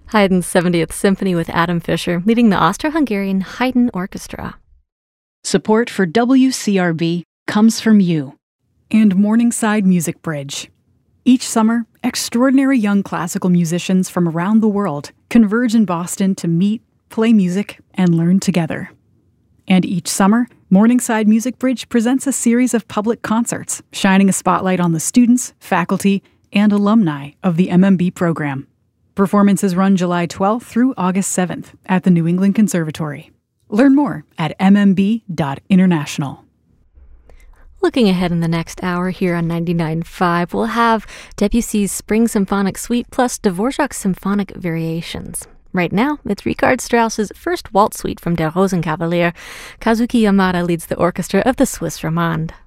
Haydn's 70th Symphony with Adam Fischer, leading the Austro-Hungarian Haydn Orchestra. Support for WCRB comes from you and Morningside Music Bridge. Each summer, extraordinary young classical musicians from around the world converge in Boston to meet, play music, and learn together. And each summer, Morningside Music Bridge presents a series of public concerts, shining a spotlight on the students, faculty, and alumni of the MMB program. Performances run July 12th through August 7th at the New England Conservatory. Learn more at mmb.international. Looking ahead in the next hour here on 99.5, we'll have Debussy's Spring Symphonic Suite plus Dvorak's Symphonic Variations. Right now, it's Richard Strauss's first waltz suite from Der Rosenkavalier. Kazuki Yamada leads the orchestra of the Swiss Romande.